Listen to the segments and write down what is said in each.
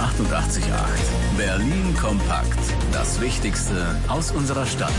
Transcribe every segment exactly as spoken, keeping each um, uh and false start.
achtundachtzig Komma acht. Berlin kompakt. Das Wichtigste aus unserer Stadt.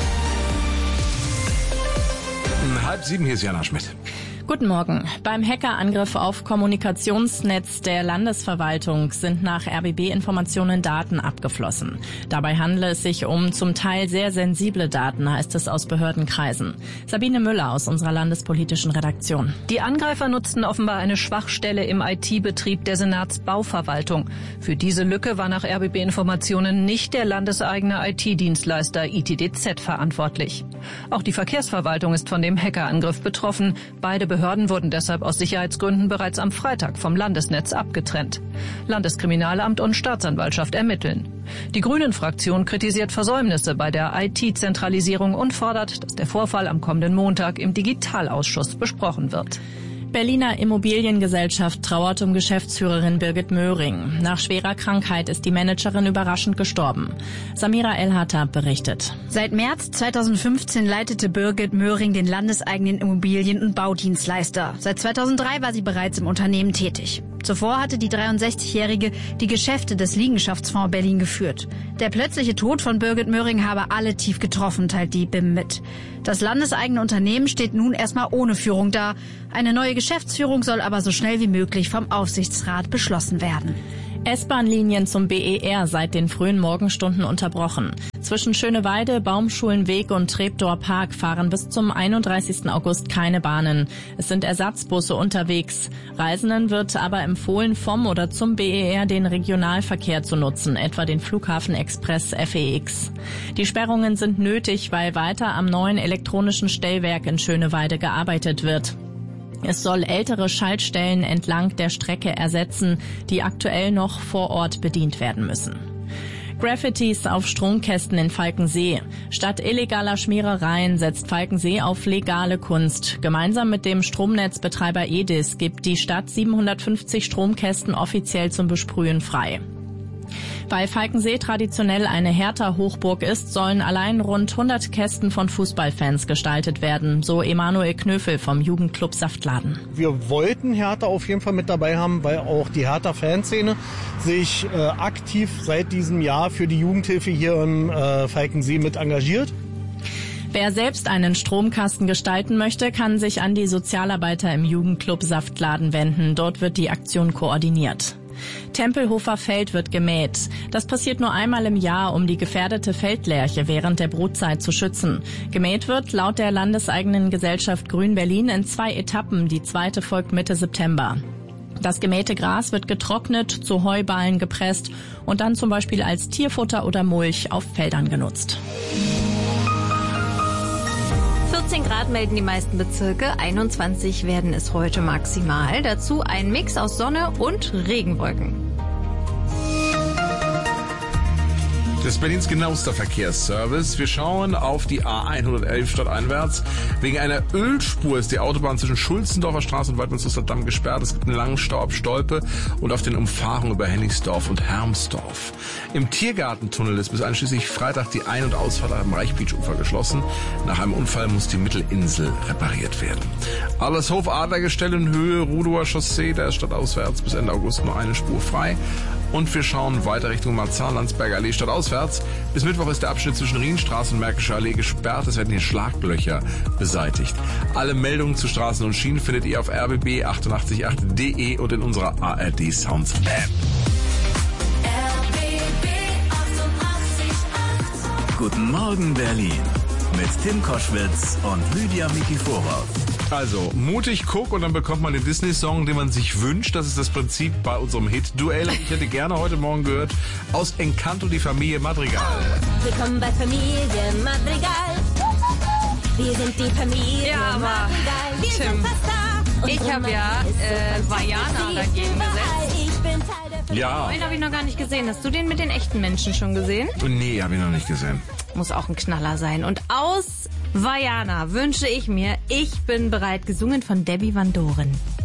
Halb sieben, hier ist Jana Schmidt. Guten Morgen. Beim Hackerangriff auf Kommunikationsnetz der Landesverwaltung sind nach R B B-Informationen Daten abgeflossen. Dabei handele es sich um zum Teil sehr sensible Daten, heißt es aus Behördenkreisen. Sabine Müller aus unserer landespolitischen Redaktion. Die Angreifer nutzten offenbar eine Schwachstelle im I T-Betrieb der Senatsbauverwaltung. Für diese Lücke war nach R B B-Informationen nicht der landeseigene I T-Dienstleister I T D Z verantwortlich. Auch die Verkehrsverwaltung ist von dem Hackerangriff betroffen. Beide Behörden wurden deshalb aus Sicherheitsgründen bereits am Freitag vom Landesnetz abgetrennt. Landeskriminalamt und Staatsanwaltschaft ermitteln. Die Grünen-Fraktion kritisiert Versäumnisse bei der I T-Zentralisierung und fordert, dass der Vorfall am kommenden Montag im Digitalausschuss besprochen wird. Berliner Immobiliengesellschaft trauert um Geschäftsführerin Birgit Möhring. Nach schwerer Krankheit ist die Managerin überraschend gestorben. Samira El-Hattab berichtet. Seit März zweitausendfünfzehn leitete Birgit Möhring den landeseigenen Immobilien- und Baudienstleister. Seit zweitausenddrei war sie bereits im Unternehmen tätig. Zuvor hatte die dreiundsechzigjährige die Geschäfte des Liegenschaftsfonds Berlin geführt. Der plötzliche Tod von Birgit Möhring habe alle tief getroffen, teilt die B I M mit. Das landeseigene Unternehmen steht nun erstmal ohne Führung da. Eine neue Geschäftsführung soll aber so schnell wie möglich vom Aufsichtsrat beschlossen werden. S-Bahn-Linien zum B E R seit den frühen Morgenstunden unterbrochen. Zwischen Schöneweide, Baumschulenweg und Treptower Park fahren bis zum einunddreißigsten August keine Bahnen. Es sind Ersatzbusse unterwegs. Reisenden wird aber empfohlen, vom oder zum B E R den Regionalverkehr zu nutzen, etwa den Flughafen Express F E X. Die Sperrungen sind nötig, weil weiter am neuen elektronischen Stellwerk in Schöneweide gearbeitet wird. Es soll ältere Schaltstellen entlang der Strecke ersetzen, die aktuell noch vor Ort bedient werden müssen. Graffitis auf Stromkästen in Falkensee. Statt illegaler Schmierereien setzt Falkensee auf legale Kunst. Gemeinsam mit dem Stromnetzbetreiber E D I S gibt die Stadt siebenhundertfünfzig Stromkästen offiziell zum Besprühen frei. Weil Falkensee traditionell eine Hertha-Hochburg ist, sollen allein rund hundert Kästen von Fußballfans gestaltet werden, so Emanuel Knöfel vom Jugendclub Saftladen. Wir wollten Hertha auf jeden Fall mit dabei haben, weil auch die Hertha-Fanszene sich äh, aktiv seit diesem Jahr für die Jugendhilfe hier im äh, Falkensee mit engagiert. Wer selbst einen Stromkasten gestalten möchte, kann sich an die Sozialarbeiter im Jugendclub Saftladen wenden. Dort wird die Aktion koordiniert. Tempelhofer Feld wird gemäht. Das passiert nur einmal im Jahr, um die gefährdete Feldlerche während der Brutzeit zu schützen. Gemäht wird laut der landeseigenen Gesellschaft Grün Berlin in zwei Etappen. Die zweite folgt Mitte September. Das gemähte Gras wird getrocknet, zu Heuballen gepresst und dann zum Beispiel als Tierfutter oder Mulch auf Feldern genutzt. vierzehn Grad melden die meisten Bezirke, einundzwanzig werden es heute maximal. Dazu ein Mix aus Sonne und Regenwolken. Das ist Berlins genauester Verkehrsservice. Wir schauen auf die A hundertelf stadteinwärts. Wegen einer Ölspur ist die Autobahn zwischen Schulzendorfer Straße und Waldmünster Damm gesperrt. Es gibt einen langen Stau ab Stolpe und auf den Umfahrungen über Hennigsdorf und Hermsdorf. Im Tiergartentunnel ist bis einschließlich Freitag die Ein- und Ausfahrt am Reichbeachufer geschlossen. Nach einem Unfall muss die Mittelinsel repariert werden. Allershof Adlergestell in Höhe Rudower Chaussee, da ist stadtauswärts bis Ende August nur eine Spur frei. Und wir schauen weiter Richtung Marzahn-Landsberger Allee stadtauswärts. Bis Mittwoch ist der Abschnitt zwischen Rienstraße und Märkische Allee gesperrt. Es werden hier Schlaglöcher beseitigt. Alle Meldungen zu Straßen und Schienen findet ihr auf r b b achtundachtzig Komma acht punkt d e und in unserer A R D Sounds App. R B B achtundachtzig Komma acht. Guten Morgen Berlin mit Tim Koschwitz und Lydia Mikiforov. Also, mutig guck und dann bekommt man den Disney-Song, den man sich wünscht. Das ist das Prinzip bei unserem Hit-Duell. Ich hätte gerne heute Morgen gehört aus Encanto die Familie Madrigal. Willkommen bei Familie Madrigal. Wir sind die Familie Ja, aber Madrigal. Wir Tim, sind fast da. ich habe ja äh, Vajana dagegen gesetzt. Ich bin Teil der Familie. Ja. Den habe ich noch gar nicht gesehen. Hast du den mit den echten Menschen schon gesehen? Nee, habe ich noch nicht gesehen. Muss auch ein Knaller sein. Und aus Vajana wünsche ich mir, ich bin bereit, gesungen von Debbie Van Doren.